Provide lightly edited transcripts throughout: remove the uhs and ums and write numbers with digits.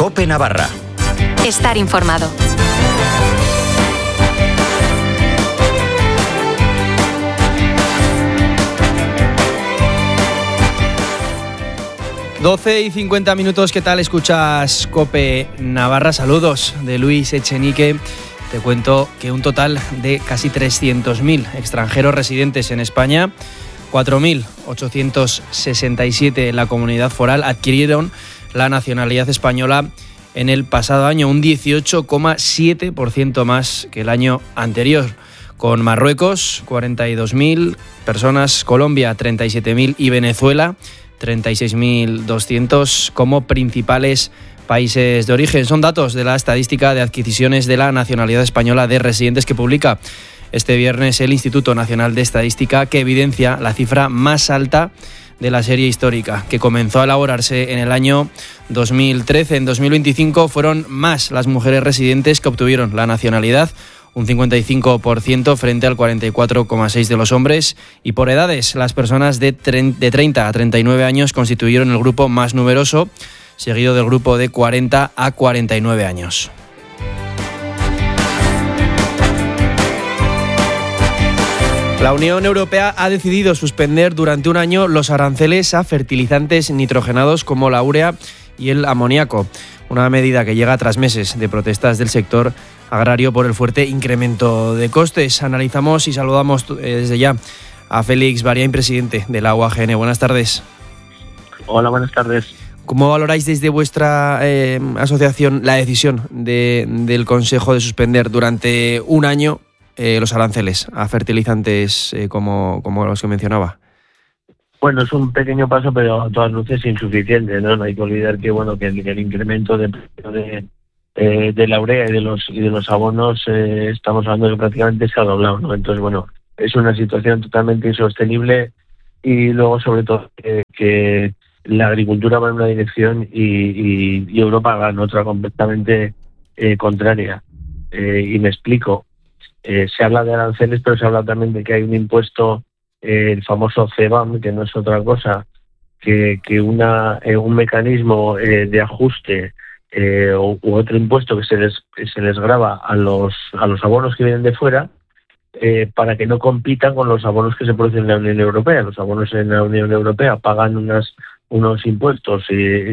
COPE Navarra. Estar informado. Doce y 50 minutos, ¿qué tal? Escuchas COPE Navarra. Saludos de Luis Echenique. Te cuento que un total de casi 300.000 extranjeros residentes en España, 4.867 en la comunidad foral, adquirieron la nacionalidad española en el pasado año, un 18,7% más que el año anterior. Con Marruecos, 42.000 personas, Colombia, 37.000 y Venezuela, 36.200 como principales países de origen. Son datos de la estadística de adquisiciones de la nacionalidad española de residentes que publica este viernes el Instituto Nacional de Estadística, que evidencia la cifra más alta de la serie histórica, que comenzó a elaborarse en el año 2013. En 2025 fueron más las mujeres residentes que obtuvieron la nacionalidad, un 55% frente al 44,6% de los hombres, y por edades, las personas de 30 a 39 años constituyeron el grupo más numeroso, seguido del grupo de 40 a 49 años. La Unión Europea ha decidido suspender durante un año los aranceles a fertilizantes nitrogenados como la urea y el amoníaco, una medida que llega tras meses de protestas del sector agrario por el fuerte incremento de costes. Analizamos y saludamos desde ya a Félix Bariain, presidente de la UAGN. Buenas tardes. Hola, buenas tardes. ¿Cómo valoráis desde vuestra asociación la decisión del Consejo de suspender durante un año los aranceles a fertilizantes como los que mencionaba? Bueno, es un pequeño paso, pero a todas luces insuficiente, ¿no? No hay que olvidar que el incremento de la urea y de los abonos estamos hablando de que prácticamente se ha doblado, ¿no? Entonces, bueno, es una situación totalmente insostenible, y luego sobre todo que la agricultura va en una dirección y Europa va en otra completamente contraria. Y me explico. Se habla de aranceles, pero se habla también de que hay un impuesto, el famoso CBAM, que no es otra cosa que un mecanismo de ajuste u otro impuesto que se les grava a los abonos que vienen de fuera, para que no compitan con los abonos que se producen en la Unión Europea. Los abonos en la Unión Europea pagan unos impuestos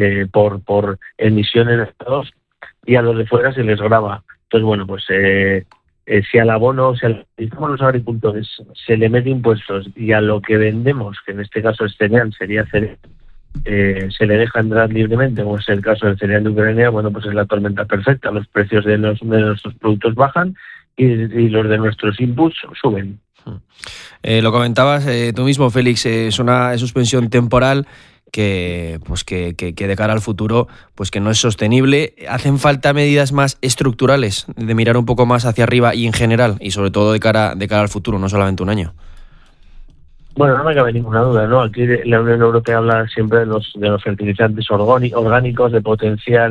por emisiones de CO2, y a los de fuera se les grava. Entonces, bueno, pues si al abono, si a los agricultores se le mete impuestos, y a lo que vendemos, que en este caso es cereal, sería cereal, se le deja entrar libremente, como es el caso del cereal de Ucrania, bueno, pues es la tormenta perfecta. Los precios de nuestros productos bajan y los de nuestros inputs suben. Lo comentabas tú mismo, Félix, es una suspensión temporal que de cara al futuro pues que no es sostenible. ¿Hacen falta medidas más estructurales, de mirar un poco más hacia arriba y en general, y sobre todo de cara al futuro, no solamente un año? Bueno, no me cabe ninguna duda, ¿no? Aquí la Unión Europea habla siempre de los fertilizantes orgánicos, de potenciar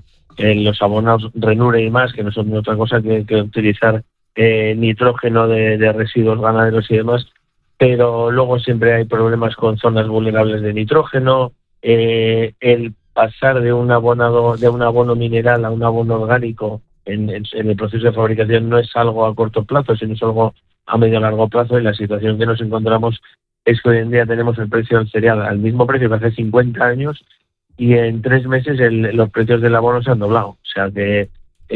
los abonos Renure y más, que no son otra cosa que utilizar nitrógeno de residuos ganaderos y demás. Pero luego siempre hay problemas con zonas vulnerables de nitrógeno. El pasar de un abono mineral a un abono orgánico en el proceso de fabricación no es algo a corto plazo, sino es algo a medio largo plazo, y la situación que nos encontramos es que hoy en día tenemos el precio del cereal al mismo precio que hace 50 años, y en 3 meses los precios del abono se han doblado. O sea que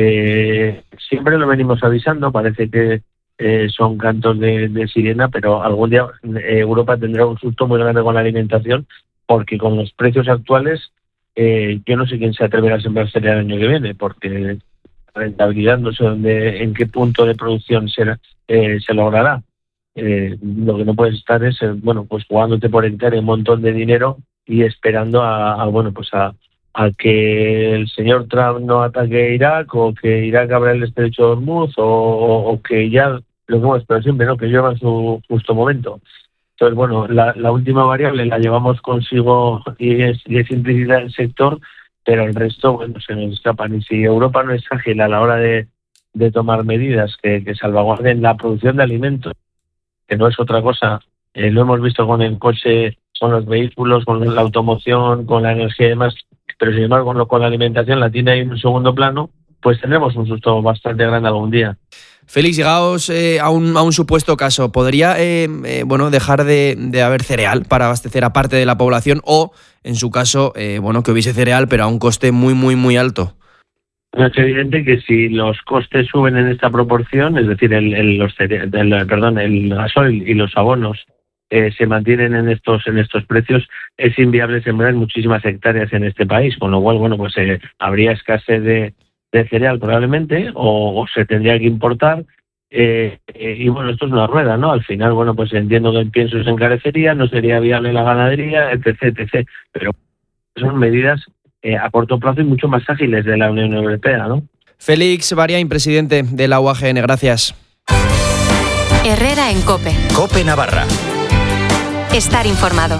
siempre lo venimos avisando, parece que son cantos de sirena, pero algún día Europa tendrá un susto muy grande con la alimentación, porque con los precios actuales yo no sé quién se atreverá a sembrar cereal el año que viene, porque la rentabilidad no sé en qué punto de producción se logrará. Lo que no puedes estar es pues jugándote por entero un montón de dinero y esperando a que el señor Trump no ataque Irak, o que Irak abra el estrecho de Hormuz, o que ya lo que hemos esperado siempre, ¿no? Que lleva en su justo momento. Entonces, bueno, la última variable la llevamos consigo y es implícita en el sector, pero el resto, bueno, se nos escapan. Y si Europa no es ágil a la hora de tomar medidas que salvaguarden la producción de alimentos, que no es otra cosa, lo hemos visto con el coche, con los vehículos, con la automoción, con la energía y demás, pero sin embargo con la alimentación la tiene ahí en un segundo plano, pues tendremos un susto bastante grande algún día. Félix, llegados a un supuesto caso, ¿podría dejar de haber cereal para abastecer a parte de la población o, en su caso, que hubiese cereal pero a un coste muy, muy, muy alto? Es evidente que si los costes suben en esta proporción, es decir, el gasoil y los abonos se mantienen en estos precios, es inviable sembrar muchísimas hectáreas en este país, con lo cual, habría escasez de cereal probablemente, o se tendría que importar, esto es una rueda, ¿no? Al final, entiendo que el pienso se encarecería, no sería viable la ganadería, etc. Pero son medidas a corto plazo y mucho más ágiles de la Unión Europea, ¿no? Félix Bariain, presidente de la UAGN, gracias. Herrera en COPE. COPE Navarra. Estar informado.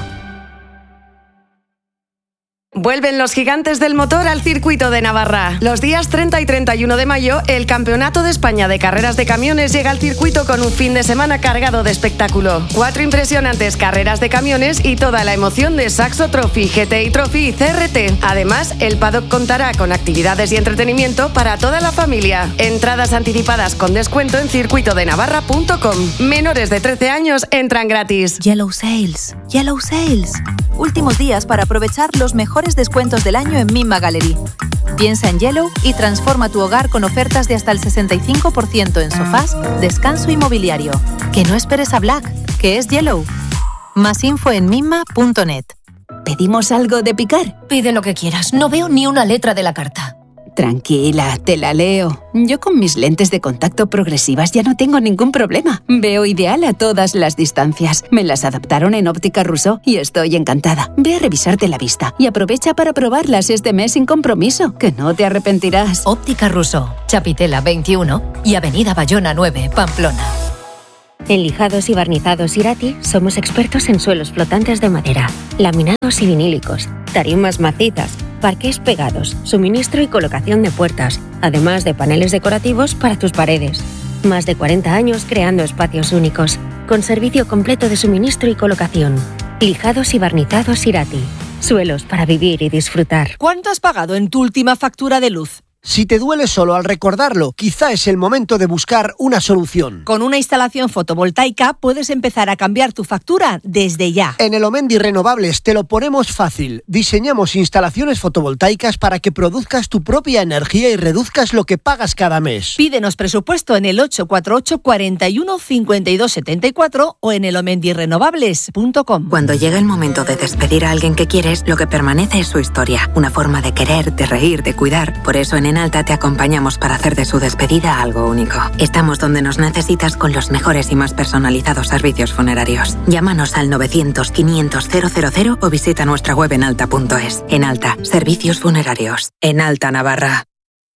Vuelven los gigantes del motor al circuito de Navarra. Los días 30 y 31 de mayo, el Campeonato de España de Carreras de Camiones llega al circuito con un fin de semana cargado de espectáculo. 4 impresionantes carreras de camiones y toda la emoción de Saxo Trophy, GTI Trophy y CRT. Además, el paddock contará con actividades y entretenimiento para toda la familia. Entradas anticipadas con descuento en circuitodenavarra.com. Menores de 13 años entran gratis. Yellow Sales. Últimos días para aprovechar los mejores descuentos del año en Mimma Gallery. Piensa en Yellow y transforma tu hogar con ofertas de hasta el 65% en sofás, descanso y mobiliario. Que no esperes a Black, que es Yellow. Más info en mimma.net. ¿Pedimos algo de picar? Pide lo que quieras, no veo ni una letra de la carta. Tranquila, te la leo. Yo con mis lentes de contacto progresivas ya no tengo ningún problema. Veo ideal a todas las distancias. Me las adaptaron en Óptica Rousseau y estoy encantada. Ve a revisarte la vista y aprovecha para probarlas este mes sin compromiso, que no te arrepentirás. Óptica Rousseau, Chapitela 21 y Avenida Bayona 9, Pamplona. En lijados y barnizados Irati somos expertos en suelos flotantes de madera, laminados y vinílicos, tarimas macizas, parqués pegados, suministro y colocación de puertas, además de paneles decorativos para tus paredes. Más de 40 años creando espacios únicos, con servicio completo de suministro y colocación. Lijados y barnizados Irati. Suelos para vivir y disfrutar. ¿Cuánto has pagado en tu última factura de luz? Si te duele solo al recordarlo, quizá es el momento de buscar una solución. Con una instalación fotovoltaica puedes empezar a cambiar tu factura desde ya. En Elomendi Renovables te lo ponemos fácil. Diseñamos instalaciones fotovoltaicas para que produzcas tu propia energía y reduzcas lo que pagas cada mes. Pídenos presupuesto en el 848 41 52 74 o en elomendirenovables.com. Cuando llega el momento de despedir a alguien que quieres, lo que permanece es su historia. Una forma de querer, de reír, de cuidar. Por eso en Enalta te acompañamos para hacer de su despedida algo único. Estamos donde nos necesitas con los mejores y más personalizados servicios funerarios. Llámanos al 900-500-000 o visita nuestra web enalta.es. Enalta, servicios funerarios. Enalta Navarra.